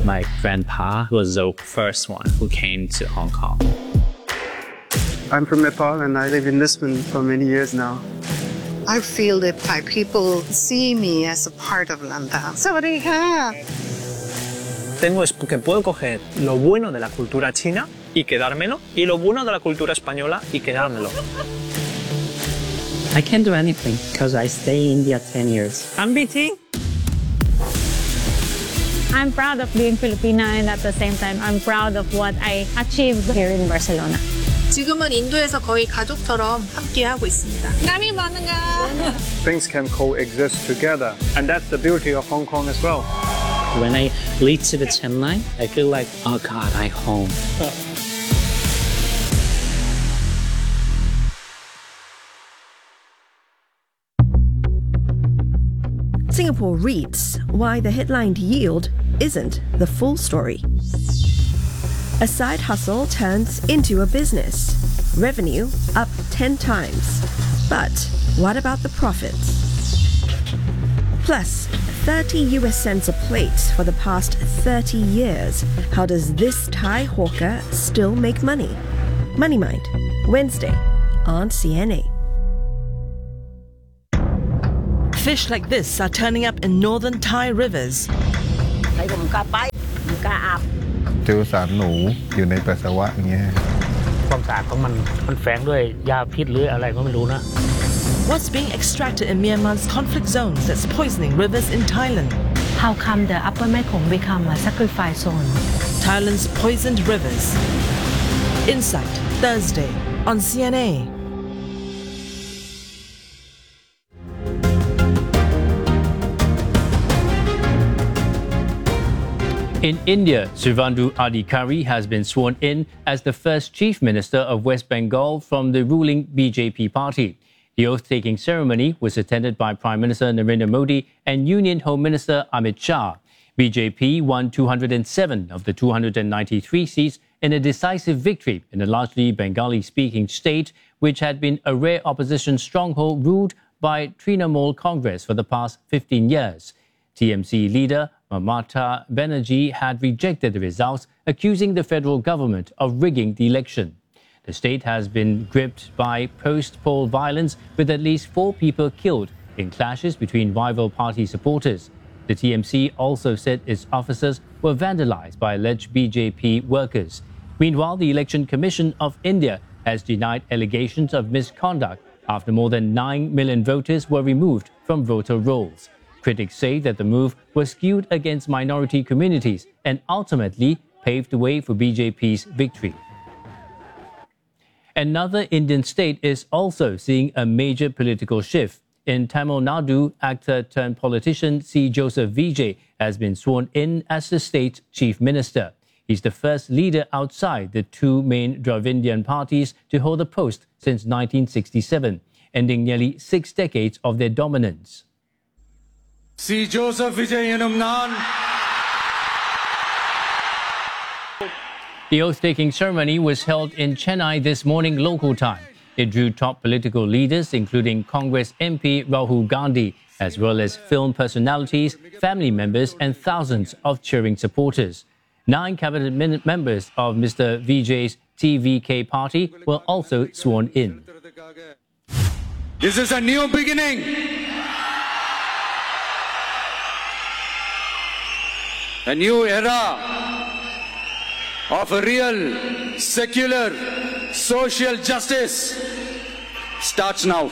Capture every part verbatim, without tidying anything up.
My grandpa was the first one who came to Hong Kong. I'm from Nepal and I live in Lisbon for many years now. I feel that Thai people see me as a part of Landau. Sawadee-ka. Tengo es que puedo coger lo bueno de la cultura china y quedármelo, y lo bueno de la cultura española y quedármelo. I can't do anything because I stay in India ten years. I'm B T. I'm proud of being Filipina and at the same time I'm proud of what I achieved here in Barcelona. 지금은 인도에서 거의 가족처럼 함께하고 있습니다. Dami bangga. Things can coexist together, and that's the beauty of Hong Kong as well. When I lead to the Chennai, I feel like, oh God, I'm home. Singapore reads why the headlined yield isn't the full story. A side hustle turns into a business. Revenue up ten times. But what about the profits? Plus, thirty U S cents a plate for the past thirty years. How does this Thai hawker still make money? Money Mind, Wednesday on C N A. Fish like this are turning up in northern Thai rivers. เจอสารหนูอยู่ในปัสสาวะอย่างเงี้ยความสะอาดของมันมันแฝงด้วยยาพิษหรืออะไรก็ไม่รู้นะ What's being extracted in Myanmar's conflict zones that's poisoning rivers in Thailand? How come the Upper Mekong become a sacrifice zone? Thailand's poisoned rivers. Insight, Thursday on C N A. In India, Suvendu Adhikari has been sworn in as the first Chief Minister of West Bengal from the ruling B J P party. The oath-taking ceremony was attended by Prime Minister Narendra Modi and Union Home Minister Amit Shah. B J P won two hundred seven of the two hundred ninety-three seats in a decisive victory in a largely Bengali-speaking state, which had been a rare opposition stronghold ruled by Trinamool Congress for the past fifteen years. T M C leader Mamata Banerjee had rejected the results, accusing the federal government of rigging the election. The state has been gripped by post-poll violence, with at least four people killed in clashes between rival party supporters. The T M C also said its officers were vandalized by alleged B J P workers. Meanwhile, the Election Commission of India has denied allegations of misconduct after more than nine million voters were removed from voter rolls. Critics say that the move was skewed against minority communities and ultimately paved the way for B J P's victory. Another Indian state is also seeing a major political shift. In Tamil Nadu, actor turned politician C. Joseph Vijay has been sworn in as the state's chief minister. He's the first leader outside the two main Dravidian parties to hold the post since nineteen sixty-seven, ending nearly six decades of their dominance. C. Joseph Vijay Enumnan. The oath-taking ceremony was held in Chennai this morning local time. It drew top political leaders, including Congress M P Rahul Gandhi, as well as film personalities, family members, and thousands of cheering supporters. Nine cabinet members of Mister Vijay's T V K party were also sworn in. This is a new beginning. A new era of a real, secular, social justice starts now.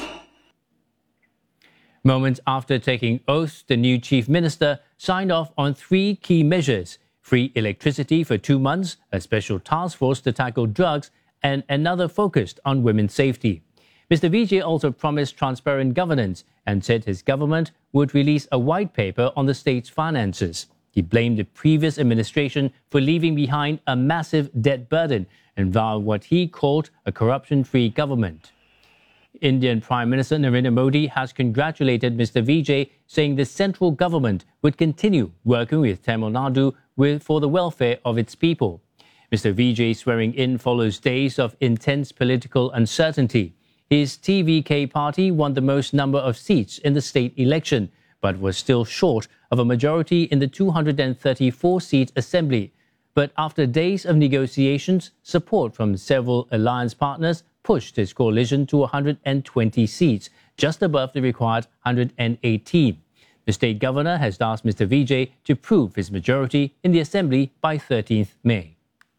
Moments after taking oath, the new chief minister signed off on three key measures: free electricity for two months, a special task force to tackle drugs, and another focused on women's safety. Mister Vijay also promised transparent governance and said his government would release a white paper on the state's finances. He blamed the previous administration for leaving behind a massive debt burden and vowed what he called a corruption-free government. Indian Prime Minister Narendra Modi has congratulated Mister Vijay, saying the central government would continue working with Tamil Nadu with, for the welfare of its people. Mister Vijay's swearing in follows days of intense political uncertainty. His T V K party won the most number of seats in the state election, but was still short of a majority in the two hundred thirty-four seat assembly. But after days of negotiations, support from several alliance partners pushed his coalition to one hundred twenty seats, just above the required one hundred eighteen. The state governor has asked Mister Vijay to prove his majority in the assembly by thirteenth May.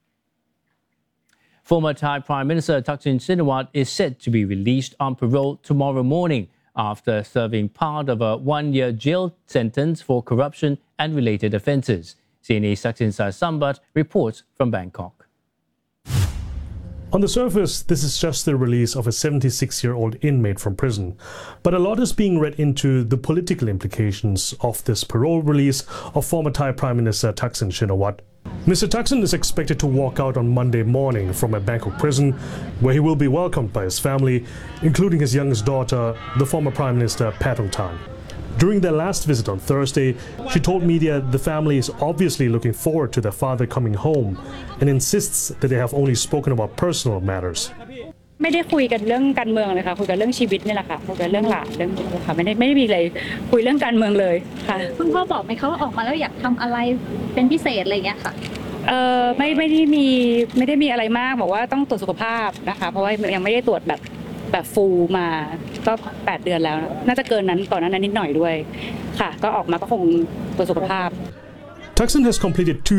Former Thai Prime Minister Thaksin Shinawatra is set to be released on parole tomorrow morning after serving part of a one-year jail sentence for corruption and related offences. C N A's Saksin Sambat reports from Bangkok. On the surface, this is just the release of a seventy-six-year-old inmate from prison. But a lot is being read into the political implications of this parole release of former Thai Prime Minister Thaksin Shinawatra. Mister Thaksin is expected to walk out on Monday morning from a Bangkok prison, where he will be welcomed by his family, including his youngest daughter, the former Prime Minister Paetongtarn. During their last visit on Thursday, she told media the family is obviously looking forward to their father coming home and insists that they have only spoken about personal matters. ไม่ได้คุยกันเรื่องการเมืองเลยค่ะคุยกันเรื่องชีวิตนี่แหละค่ะคุยกันเรื่องหลานเรื่องค่ะไม่ได้ไม่ได้มีอะไรคุยเรื่องการเมืองเลยค่ะคุณพ่อบอกไหมเขาว่าออกมาแล้วอยากทำอะไรเป็นพิเศษอะไรอย่างเงี้ยค่ะเอ่อไม่ไม่ได้มีไม่ได้มีอะไรมากบอกว่าต้องตรวจสุขภาพนะคะเพราะว่ายังไม่ได้ตรวจแบบแบบฟูลมาก็แปดเดือนแล้วน่าจะเกินนั้นก่อนนั้นนิดหน่อยด้วยค่ะก็ออกมาก็คงตรวจสุขภาพ Thaksin has completed two